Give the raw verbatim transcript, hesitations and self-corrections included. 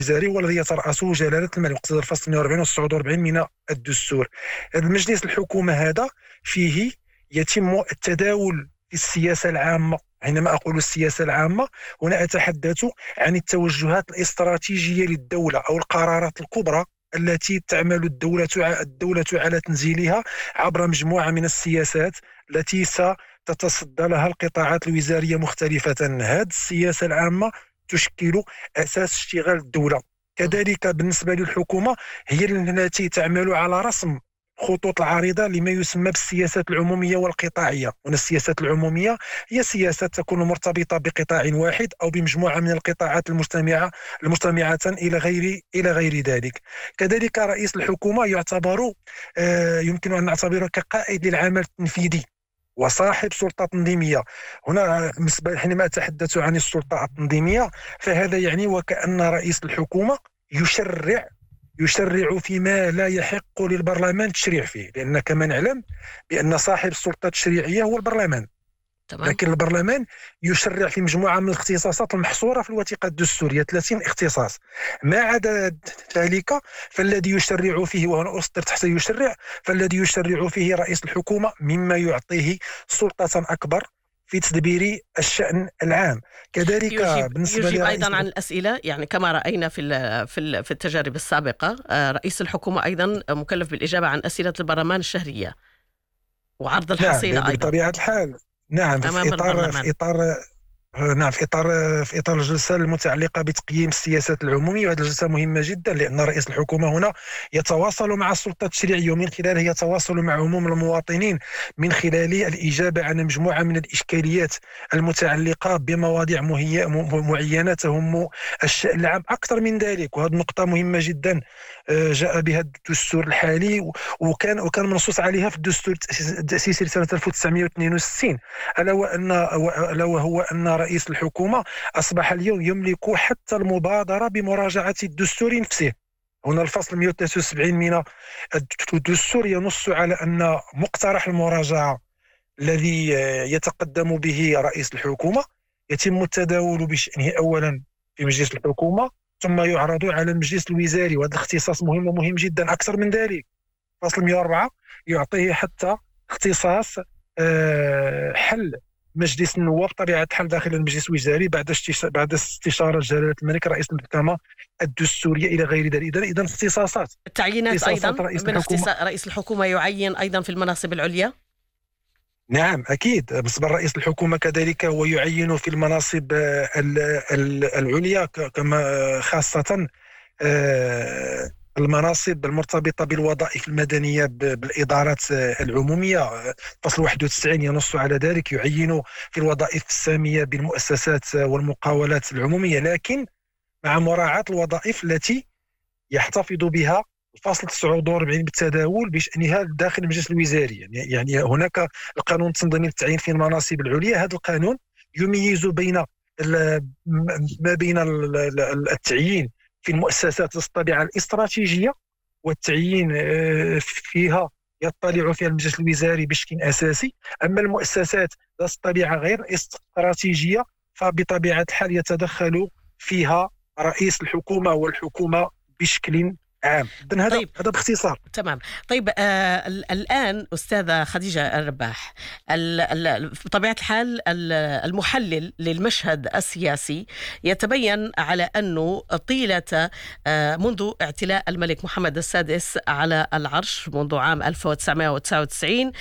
الوزاري هو الذي يترأسه جلالة الملك مقتضى الفصل مئة وأربعين و تسعة وأربعين من الدستور. هذا المجلس الحكومة هذا فيه يتم التداول في السياسة العامة. حينما أقول السياسة العامة هنا أتحدث عن التوجهات الاستراتيجية للدولة أو القرارات الكبرى التي تعمل الدولة الدولة على تنزيلها عبر مجموعة من السياسات التي ستتصدى لها القطاعات الوزارية مختلفة. هذه السياسة العامة تشكل أساس اشتغال الدولة. كذلك بالنسبة للحكومة هي التي تعمل على رسم خطوط العريضة لما يسمى بالسياسات العمومية والقطاعية. هنا السياسات العمومية هي سياسات تكون مرتبطة بقطاع واحد أو بمجموعة من القطاعات المجتمعة المجتمعة إلى غير إلى غير ذلك. كذلك رئيس الحكومة يعتبر آه يمكن أن نعتبره كقائد للعمل التنفيذي وصاحب سلطة تنظيمية. هنا حينما أتحدث عن السلطة التنظيمية فهذا يعني وكأن رئيس الحكومة يشرع يشرع فيما لا يحق للبرلمان التشريع فيه، لأن كما نعلم بأن صاحب السلطة التشريعية هو البرلمان. تمام. لكن البرلمان يشرع في مجموعة من الاختصاصات المحصورة في الوثيقة الدستورية ثلاثين اختصاص. ما عدا ذلك فالذي يشرع فيه، وهنا أسطر تحت يشرع، فالذي يشرع فيه رئيس الحكومة مما يعطيه سلطة أكبر في تدبير الشأن العام. كذلك يجيب, بالنسبة يجيب لرئيس أيضا عن الأسئلة، يعني كما رأينا في في في التجارب السابقة. رئيس الحكومة أيضا مكلف بالإجابة عن أسئلة البرلمان الشهرية وعرض الحصيلة. نعم أيضا بطبيعة الحال. نعم في إطار في إطار نعم في إطار في إطار الجلسة المتعلقة بتقييم السياسات العمومية. وهذه الجلسة مهمة جدا لأن رئيس الحكومة هنا يتواصل مع السلطة التشريعية ومن خلالها يتواصل مع عموم المواطنين من خلال الإجابة عن مجموعة من الإشكاليات المتعلقة بمواضيع معينة تهم الشأن العام. أكثر من ذلك، وهذه نقطة مهمة جدا جاء بها الدستور الحالي وكان وكان منصوص عليها في الدستور التأسيسي لسنة ألف وتسعمئة واثنين وستين، ألا وأن ألا وهو أن رئيس الحكومة أصبح اليوم يملك حتى المبادرة بمراجعة الدستور نفسه. هنا الفصل مئة وثلاثة وسبعين من الدستور ينص على أن مقترح المراجعة الذي يتقدم به رئيس الحكومة يتم التداول بشأنه أولا في مجلس الحكومة ثم يعرض على المجلس الوزاري. وهذا الاختصاص مهم ومهم جدا. أكثر من ذلك فصل مئة وأربعة يعطيه حتى اختصاص حل مجلس النواب طبيعة الحال داخل المجلس الوزاري بعد بعد استشارة جلالة الملك رئيس المحكمة الدستورية إلى غير ذلك. إذا اختصاصات التعيينات أيضا رئيس من الحكومة. رئيس الحكومة يعين أيضا في المناصب العليا. نعم أكيد. بالنسبة لرئيس الحكومة كذلك هو يعين في المناصب العليا كما خاصة المناصب المرتبطة بالوظائف المدنية بالإدارات العمومية. فصل واحد وتسعين ينص على ذلك، يعين في الوظائف السامية بالمؤسسات والمقاولات العمومية، لكن مع مراعاة الوظائف التي يحتفظ بها الفصل تسعة وأربعين بالتداول بشأنها داخل المجلس الوزاري. يعني, يعني هناك القانون التنظيمي للتعيين في المناصب العليا. هذا القانون يميز بين ما بين التعيين في المؤسسات الطبيعة الاستراتيجية والتعيين فيها يطلع فيها المجلس الوزاري بشكل أساسي. أما المؤسسات ذات الطبيعة غير استراتيجية فبطبيعة الحال يتدخل فيها رئيس الحكومة والحكومة بشكل عام. هذا طيب. هذا باختصار. تمام. طيب آه الآن أستاذة خديجة الرباح، بطبيعة الحال المحلل للمشهد السياسي يتبين على أنه طيلة آه منذ اعتلاء الملك محمد السادس على العرش منذ عام ألف وتسعمئة وتسعة وتسعين